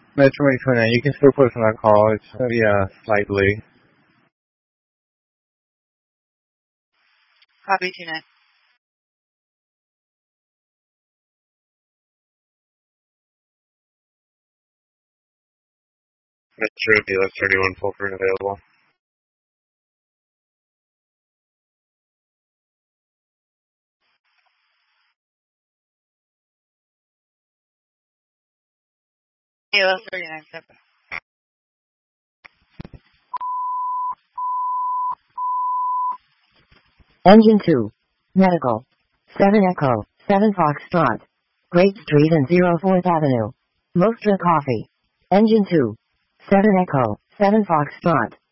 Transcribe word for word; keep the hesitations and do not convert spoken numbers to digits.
Metro twenty-nine, you can still put us on that call. It's, uh, yeah, slightly. Copy two nine. Metro D L thirty-one Fulford available. D L thirty-nine seven. Engine two. Medical. seven Echo, seven Foxtrot. Great Street and zero fourth Avenue. Mostra Coffee. Engine two. seven Echo, seven Foxtrot.